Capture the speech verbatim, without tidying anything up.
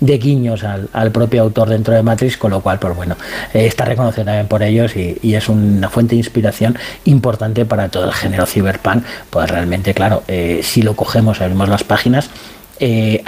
de guiños al, al propio autor dentro de Matrix, con lo cual, pues bueno, eh, está reconocido también por ellos y, y es una fuente de inspiración importante para todo el género cyberpunk. Pues realmente, claro, eh, si lo cogemos, abrimos las páginas, Eh,